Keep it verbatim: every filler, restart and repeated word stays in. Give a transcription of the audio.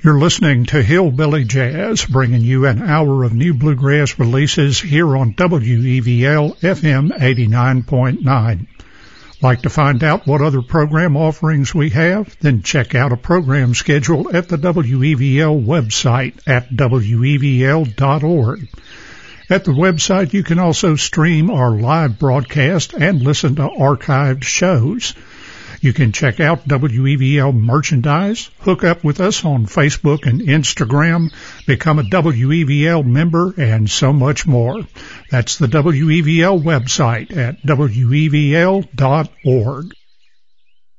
You're listening to Hillbilly Jazz, bringing you an hour of new bluegrass releases here on W E V L F M eighty-nine point nine. Like to find out what other program offerings we have? Then check out a program schedule at the W E V L website at W E V L dot org. At the website, you can also stream our live broadcast and listen to archived shows. You can check out W E V L merchandise, hook up with us on Facebook and Instagram, become a W E V L member, and so much more. That's the W E V L website at W E V L dot org.